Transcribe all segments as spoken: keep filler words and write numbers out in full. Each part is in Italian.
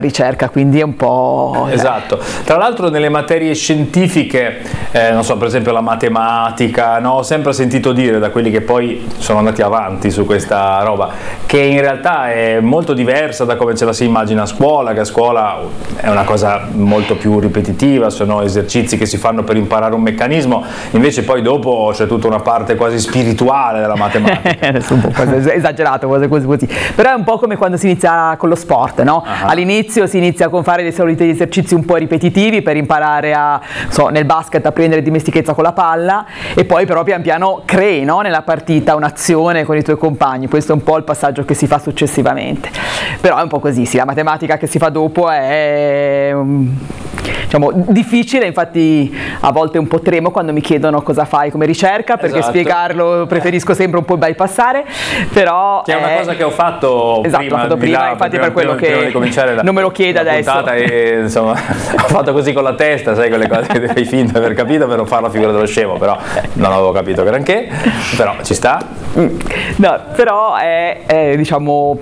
ricerca, quindi è un po'... Esatto. Tra l'altro nelle materie scientifiche, eh, non so, per esempio la matematica, no? Ho sempre sentito dire da quelli che poi sono andati avanti su questa roba, che in realtà è molto diversa da come ce la si immagina a scuola, che a scuola è una cosa molto più ripetitiva, sono esercizi che si fanno per imparare un meccanismo, invece poi dopo c'è tutta una parte quasi spirituale della matematica. Adesso un po' esagerato, cose così, così. Però è un po' come quando si inizia con lo sport, no? Uh-huh. All'inizio si inizia con fare dei soliti esercizi un po' ripetitivi per imparare a, so, nel basket a prendere dimestichezza con la palla, e poi però pian piano crei, no, nella partita un'azione con i tuoi compagni. Questo è un po' il passaggio che si fa successivamente, però è un po' così, sì, la matematica che si fa dopo è, diciamo, difficile, infatti a volte un po' tremo quando mi chiedono cosa fai come ricerca, perché esatto. Spiegarlo preferisco sempre un po' bypassare, però che è una cosa che ho fatto esatto, prima, ho fatto prima, là, infatti prima, per quello prima, che prima di la, non me lo chiede adesso e, insomma, ho fatto così con la testa, sai, quelle cose che fai finta di aver capito per non fare la figura dello scemo, però non avevo capito granché, però ci sta. No, però è, è diciamo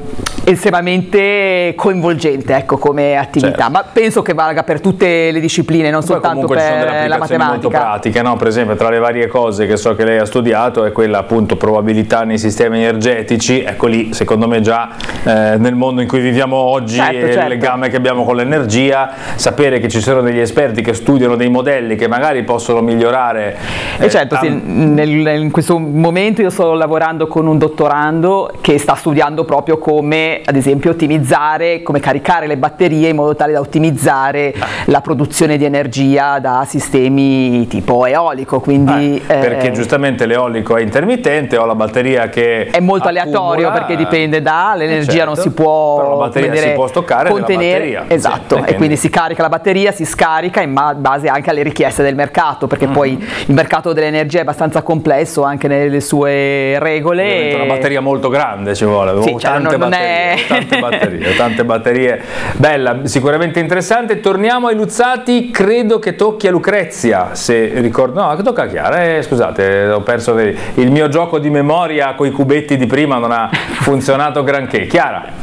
estremamente coinvolgente, ecco, come attività, certo. Ma penso che valga per tutte le discipline, non poi soltanto per la matematica. Molto pratiche, no? Per esempio, tra le varie cose che so che lei ha studiato è quella, appunto, probabilità nei sistemi energetici. Ecco lì, secondo me, già eh, nel mondo in cui viviamo oggi, certo, e certo. il legame che abbiamo con l'energia, sapere che ci sono degli esperti che studiano dei modelli che magari possono migliorare. E eh, certo, sì, nel, in questo momento io sto lavorando con un dottorando che sta studiando proprio come, ad esempio, ottimizzare, come caricare le batterie in modo tale da ottimizzare ah. la produzione di energia da sistemi tipo eolico, quindi ah, perché eh, giustamente l'eolico è intermittente, ho la batteria che è molto accumula, aleatorio, perché dipende da l'energia, certo, non si può, però la batteria dire, si può stoccare contenere, nella batteria, esatto, sì, e quindi si carica la batteria, si scarica in base anche alle richieste del mercato, perché mm. poi il mercato dell'energia è abbastanza complesso anche nelle sue regole. Ovviamente una batteria molto grande ci vuole, sì, cioè tante, non, batterie, non è... tante batterie, tante batterie, bella, sicuramente interessante. Torniamo ai Luzzati, credo che tocchi a Lucrezia, se ricordo, no, che tocca a Chiara, eh, scusate, ho perso il mio gioco di memoria con i cubetti di prima, non ha funzionato granché. Chiara.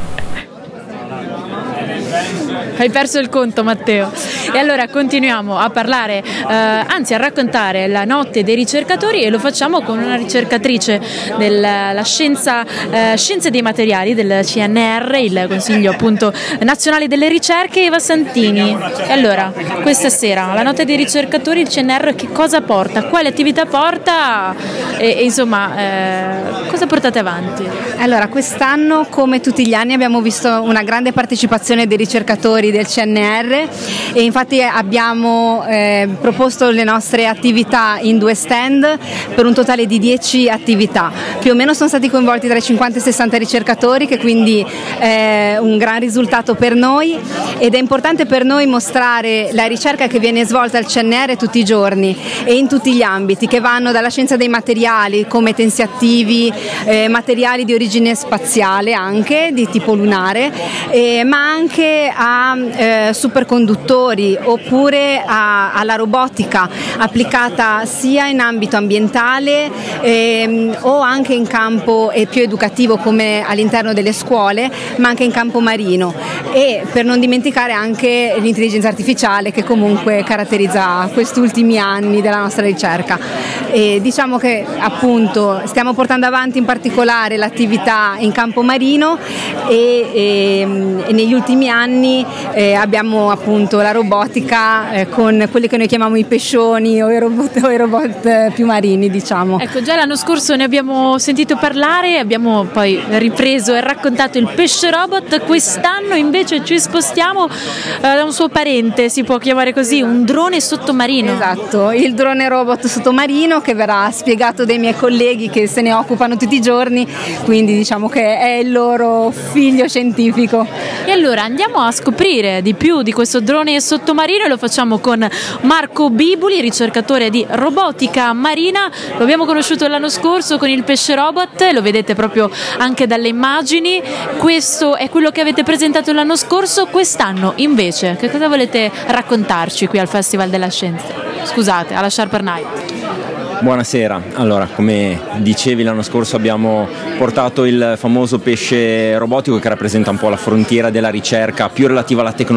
Hai perso il conto, Matteo. E allora continuiamo a parlare, eh, anzi a raccontare la notte dei ricercatori, e lo facciamo con una ricercatrice della scienza, eh, scienze dei materiali del C N R, il Consiglio appunto nazionale delle ricerche, Eva Santini. E allora, questa sera, la notte dei ricercatori, il C N R che cosa porta? Quale attività porta? E, e insomma, eh, cosa portate avanti? Allora, quest'anno, come tutti gli anni, abbiamo visto una grande partecipazione dei ricercatori del C N R, e infatti abbiamo eh, proposto le nostre attività in due stand per un totale di dieci attività. Più o meno sono stati coinvolti tra i cinquanta e i sessanta ricercatori, che quindi è un gran risultato per noi, ed è importante per noi mostrare la ricerca che viene svolta al C N R tutti i giorni e in tutti gli ambiti, che vanno dalla scienza dei materiali come tensiattivi, eh, materiali di origine spaziale anche di tipo lunare, eh, ma anche a eh, superconduttori, oppure a, alla robotica applicata sia in ambito ambientale ehm, o anche in campo eh, più educativo, come all'interno delle scuole, ma anche in campo marino, e per non dimenticare anche l'intelligenza artificiale, che comunque caratterizza questi ultimi anni della nostra ricerca. E diciamo che appunto stiamo portando avanti in particolare l'attività in campo marino, e, e, e negli ultimi anni eh, abbiamo appunto la robotica eh, con quelli che noi chiamiamo i pescioni o i robot, o i robot più marini, diciamo. Ecco, già l'anno scorso ne abbiamo sentito parlare, abbiamo poi ripreso e raccontato il pesce robot. Quest'anno invece ci spostiamo eh, da un suo parente, si può chiamare così, un drone sottomarino. Esatto, il drone robot sottomarino, che verrà spiegato dai miei colleghi che se ne occupano tutti i giorni, quindi diciamo che è il loro figlio scientifico. E allora andiamo a scoprire di più di questo drone sottomarino, e lo facciamo con Marco Bibuli, ricercatore di robotica marina. Lo abbiamo conosciuto l'anno scorso con il pesce robot, lo vedete proprio anche dalle immagini. Questo è quello che avete presentato l'anno scorso. Quest'anno invece che cosa volete raccontarci qui al Festival della Scienza? Scusate, alla Sharper Night. Buonasera, allora come dicevi l'anno scorso abbiamo portato il famoso pesce robotico che rappresenta un po' la frontiera della ricerca più relativa alla tecnologia